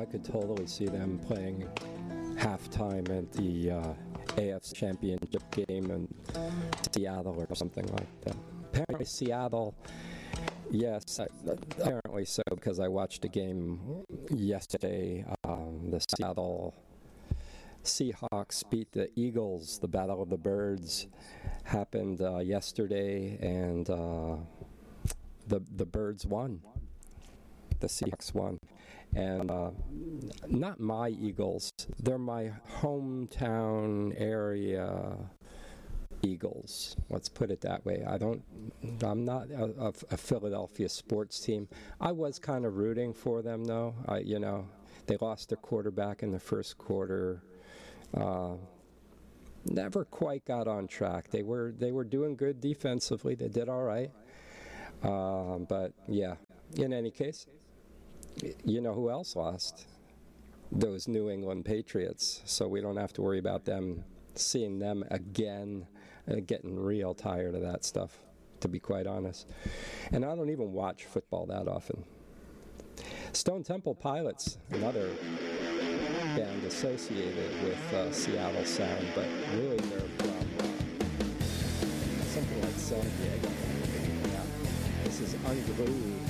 could totally see them playing halftime at the AFC Championship game in Seattle or something like that. Apparently Seattle, yes, apparently so, because I watched a game yesterday. The Seattle Seahawks beat the Eagles. The Battle of the Birds happened yesterday, and the Birds won. The Seahawks won. And not my Eagles. They're my hometown area Eagles. Let's put it that way. I'm not a Philadelphia sports team. I was kind of rooting for them, though. They lost their quarterback in the first quarter. Never quite got on track. They were doing good defensively. They did all right. But yeah, in any case, you know who else lost? Those New England Patriots. So we don't have to worry about seeing them again. Getting real tired of that stuff, to be quite honest. And I don't even watch football that often. Stone Temple Pilots, another band associated with Seattle Sound, but really they're from something like San Diego. Yeah. This is Unglued.